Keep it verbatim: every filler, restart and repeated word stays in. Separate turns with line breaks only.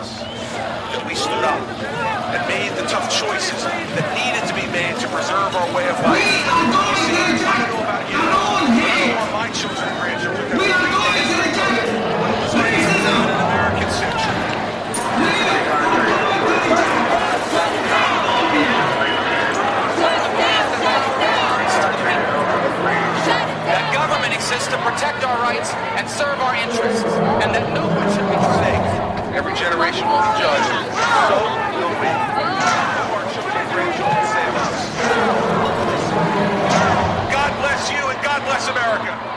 us, that we stood up and made the tough choices that needed to be made to preserve our way of life.
We are going
You see,
to the
I don't know about you, but I don't want my children and grandchildren to
We are going to the top. Racism.
an American century.
We are going to the top.
That government exists to protect our rights and serve our interests, and that no one should be
Safe. Every generation will be judged. So will we. Our children and grandchildren save us. God bless you and God bless America.